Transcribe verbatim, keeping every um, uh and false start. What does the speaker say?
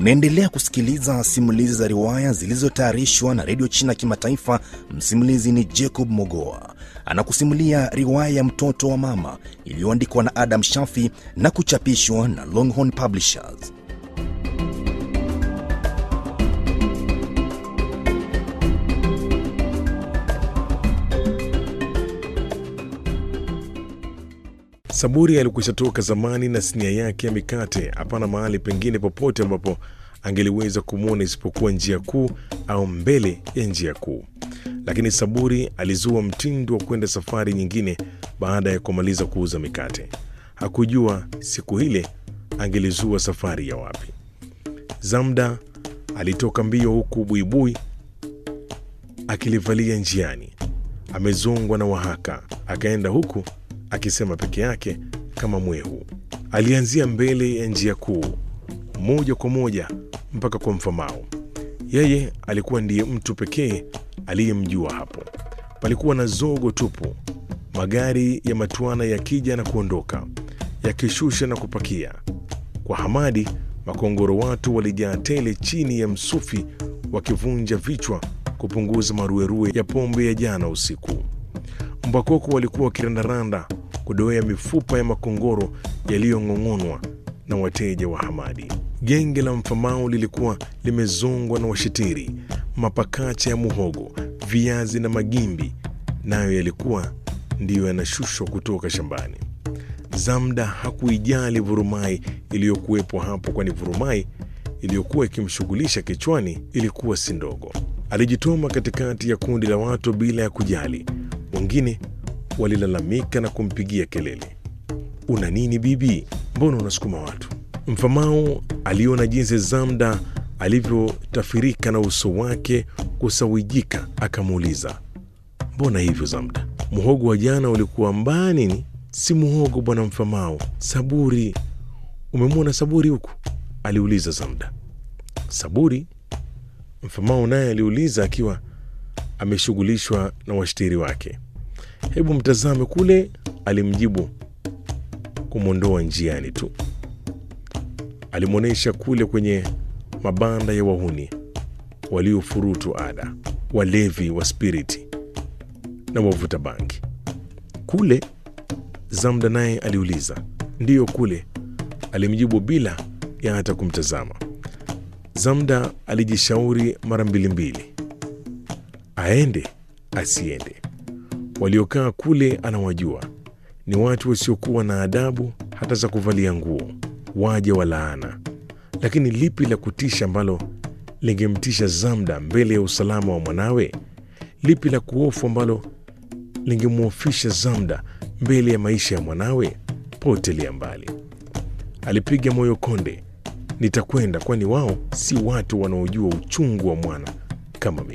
Unaendelea kusikiliza simulizi za riwaya zilizotayarishwa na Radio China Kimataifa. Msimulizi ni Jacob Mogoa. Anakusimulia riwaya ya Mtoto wa Mama iliyoandikwa na Adam Shafi na kuchapishwa na Longhorn Publishers. Saburi alikwisha toka zamani na sinia yake ya mikate. Hapana mahali pengine popote ambapo angeliweza kumwona isipokuwa njia kuu au mbele ya njia kuu. Lakini Saburi alizua mtindo wa kwenda safari nyingine baada ya kumaliza kuuza mikate. Hakujua siku ile angelizua safari ya wapi. Zamda alitoka mbio huku buibui akilivalia njiani. Amezongwa na wahaka, akaenda huku akisema peke yake kama mwehu. Alianzia mbele ya njia kuu moja kwa moja mpaka kwa Mfamao. Yeye alikuwa ndiye mtu pekee aliyemjua hapo. Palikuwa na zogo tupu, magari ya matwana yakija na kuondoka, yakishusha na kupakia. Kwa Hamadi, makongoro watu walijaa tele chini ya msufi, wakivunja vichwa kupunguza maruerue ya pombe ya jana usiku. Mbakoko walikuwa wakirandaranda kudoea mifupa ya makongoro yaliyong'ong'onwa na wateja wa Hamadi. Genge la Mfamao lilikuwa limezongwa na washitiri, mapakacha ya muhogo, viazi na magimbi, nayo yalikuwa ndiyo yanashushwa kutoka shambani. Zamda hakuijali vurumai iliyokuwepo hapo, kwani vurumai iliyokuwa ikimshughulisha kichwani ilikuwa si ndogo. Alijitoma katikati ya kundi la watu bila ya kujali. Wengine walilalamika na kumpigia kelele, "Una nini bibi? Mbona unasukuma watu?" Mfamao aliona jinsi Zamda alivyotafirika na uso wake kusawijika, akamuuliza, "Mbona hivyo Zamda? Muhogo wa jana ulikuwa mbaya nini?" "Si muhogo bwana Mfamao, Saburi." "Umemwona Saburi huku?" aliuliza Zamda. "Saburi?" Mfamao naye aliuliza akiwa ameshughulishwa na washtiri wake. "Hebu mtazame kule," alimjibu kumwondoa njiani tu. Alimwonyesha kule kwenye mabanda ya wahuni waliofurutu ada, walevi wa spiriti na wavuta bangi. "Kule?" Zamda naye aliuliza. "Ndiyo kule," alimjibu bila ya hata kumtazama. Zamda alijishauri mara mbili mbili, aende asiende. Waliokaa kule anawajua, ni watu wasiokuwa na adabu hata za kuvalia nguo, waje wa laana. Lakini lipi la kutisha ambalo lingemtisha Zamda mbele ya usalama wa mwanawe? Lipi la kuhofu ambalo lingemwofisha Zamda mbele ya maisha ya mwanawe? Potelea mbali. Alipiga moyo konde, "Nitakwenda, kwani wao si watu wanaojua uchungu wa mwana kama mimi."